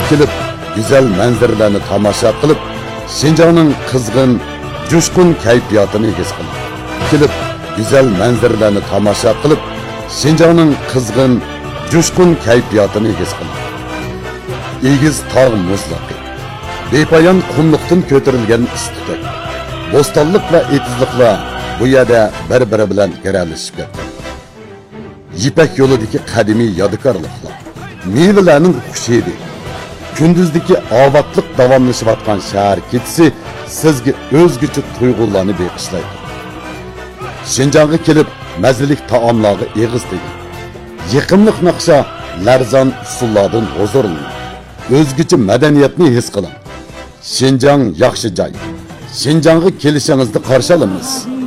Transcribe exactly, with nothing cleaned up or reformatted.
kelib, güzel manzaralarni tomosha qilib, Şinjanning qizg'in, jo'shqin kayfiyatini his qiling. Kelib, güzel manzaralarni tomosha qilib, Şinjanning qizg'in, jo'shqin kayfiyatini his qiling. Egiz tog' muzlaqi, bepoyon qumliqdan ko'tarilgan istiqoq, bo'stonliq va etizliqlar bu yerda bir-biri bilan garalashib ketdi. Yipak yo'lidagi qadimiy yodikorliklar, mevalarning xushidi, kunduzdagi obodlik davomlashayotgan shahar ketisi sizga o'zgacha tuyg'ularni beg'ishlaydi. Şinjanga kelib, mazalik taomlarga eg'iz teging. Yiqimliq naqsha, larzon usullardan huzurlaning. O'zgacha madaniyatni his qiling. Şinjang yaxshi joy. Şinjanga kelishingizni qarshi olamiz.